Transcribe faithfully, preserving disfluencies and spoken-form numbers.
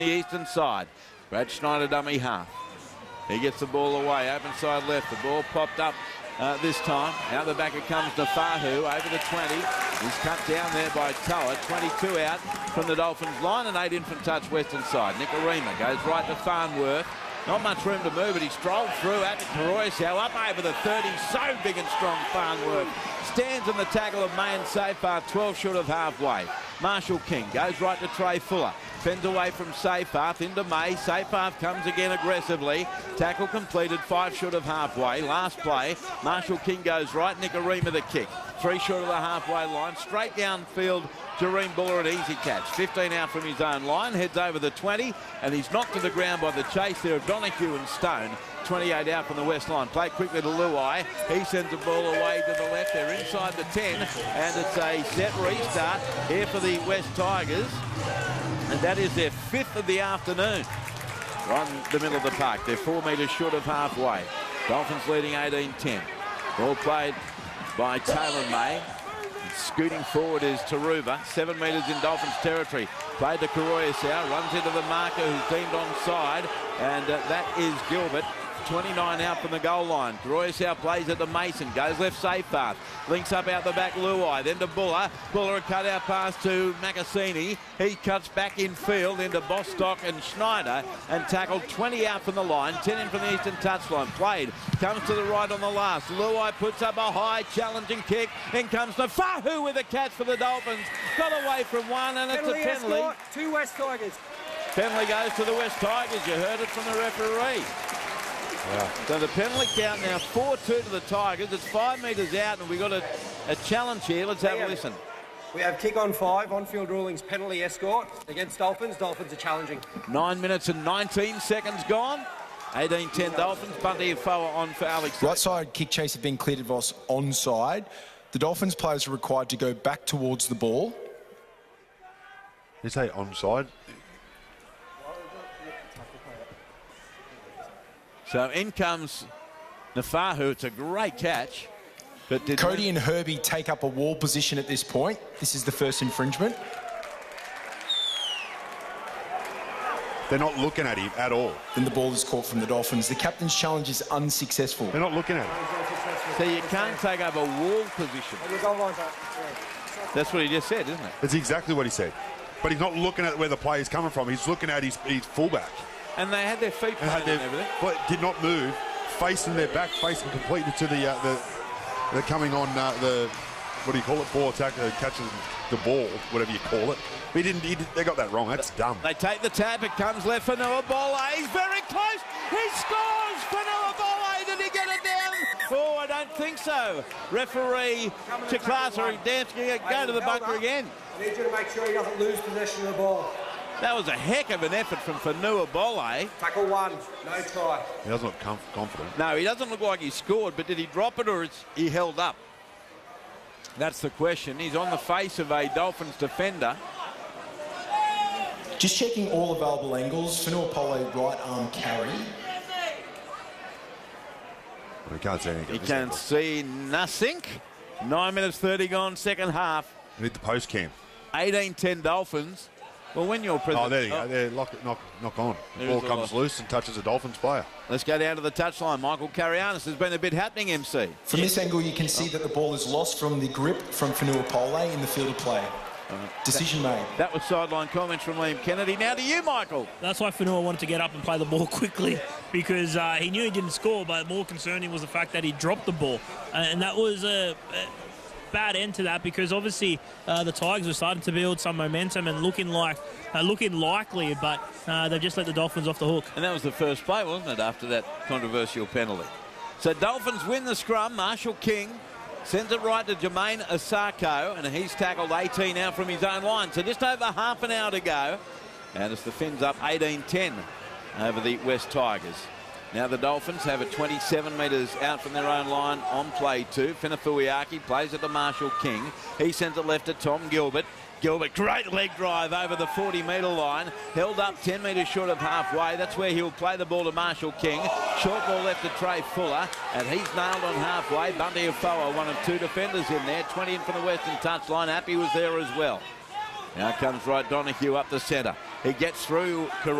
the eastern side. Brad Schneider dummy half. He gets the ball away, open side left. The ball popped up uh, this time. Out the back it comes to Fahu over the twenty. He's cut down there by Toa. twenty-two out from the Dolphins line and eight in from touch western side. Nicarima goes right to Farnworth. Not much room to move, but he strolled through out to Koroisau, up over the thirty. So big and strong, Farnworth. Stands in the tackle of May and Seyfarth, twelve short of halfway. Marshall King goes right to Trey Fuller. Fends away from Seyfarth into May. Seyfarth comes again aggressively. Tackle completed, five short of halfway. Last play, Marshall King goes right. Nicarima the kick. Three short of the halfway line. Straight downfield, Jareem Buller an easy catch. fifteen out from his own line. Heads over the twenty. And he's knocked to the ground by the chase there of Donahue and Stone. twenty-eight out from the west line. Play quickly to Luai. He sends the ball away to the left. They're inside the ten. And it's a set restart here for the West Tigers. And that is their fifth of the afternoon. Right in the middle of the park. They're four metres short of halfway. Dolphins leading eighteen ten. Ball played by Taylor May. Scooting forward is Taruva. Seven metres in Dolphins territory. Played to Koroisau. Runs into the marker who's deemed onside. And uh, that is Gilbert. twenty-nine out from the goal line. Koroisau plays it to Mason. Goes left Seyfarth. Links up out the back Luai. Then to Buller. Buller a cut out pass to Macassini. He cuts back in field into Bostock and Schneider. And tackled twenty out from the line. ten in from the eastern touchline. Played. Comes to the right on the last. Luai puts up a high challenging kick. Then comes to Fahu with a catch for the Dolphins. Got away from one and it's a penalty. Two West Tigers. Penalty goes to the West Tigers. You heard it from the referee. Wow. So the penalty count now four two to the Tigers. It's five metres out and we've got a, a challenge here. Let's have a listen. We have kick on five, on-field rulings, penalty escort against Dolphins. Dolphins are challenging. Nine minutes and nineteen seconds gone. eighteen ten Dolphins. Bunty Afoa on for Alex. Right side kick chase have been cleared of us onside. The Dolphins players are required to go back towards the ball. You say onside? So in comes Nafahu. It's a great catch. But did Cody and Herbie take up a wall position at this point. This is the first infringement. They're not looking at him at all. Then the ball is caught from the Dolphins. The captain's challenge is unsuccessful. They're not looking at him. So you can't take up a wall position. That's what he just said, isn't it? That's exactly what he said. But he's not looking at where the play is coming from. He's looking at his, his fullback. And they had their feet and, had their, and everything. But did not move, facing their back, facing completely to the, uh, the they're coming on uh, the, what do you call it, ball attack, uh, catches the ball, whatever you call it. But he didn't, he did, they got that wrong, that's dumb. They take the tap, it comes left for Noah Bolle. He's very close, he scores for Noah Bolle. Did he get it down? Oh, I don't think so. Referee Chicklasa, Damsky, go to the bunker again. I need you to make sure he doesn't lose possession of the ball. That was a heck of an effort from Fanua Bolle. Tackle one, no try. He doesn't look confident. No, he doesn't look like he scored, but did he drop it or is he held up? That's the question. He's on the face of a Dolphins defender. Just checking all available angles. Fanua Pole right arm carry. We can't see anything. He can see nothing. Nine minutes thirty gone, second half. We need the post cam. eighteen ten Dolphins. Well, when you're president... Oh, there you go. There, lock, knock, knock on. The ball comes loose and touches a Dolphins player. Let's go down to the touchline. Michael Carianis, has been a bit happening, M C. From this angle, you can see that the ball is lost from the grip from Fanua Pole in the field of play. Decision made. That was sideline comments from Liam Kennedy. Now to you, Michael. That's why Fanua wanted to get up and play the ball quickly because uh, he knew he didn't score, but more concerning was the fact that he dropped the ball. Uh, and that was a... a bad end to that because obviously uh, the Tigers were starting to build some momentum and looking like uh, looking likely, but uh, they've just let the Dolphins off the hook. And that was the first play, wasn't it, after that controversial penalty? So Dolphins win the scrum. Marshall King sends it right to Jermaine Asako, and he's tackled eighteen out from his own line. So just over half an hour to go, and it's the Finns up eighteen ten over the West Tigers. Now the Dolphins have it twenty-seven metres out from their own line on play two. Finafuiaki plays it to Marshall King. He sends it left to Tom Gilbert. Gilbert, great leg drive over the forty metre line. Held up ten metres short of halfway. That's where he'll play the ball to Marshall King. Short ball left to Trey Fuller. And he's nailed on halfway. Bunty Afoa, one of two defenders in there. twenty in from the western touchline. Happy was there as well. Now comes right Donahue up the centre. He gets through.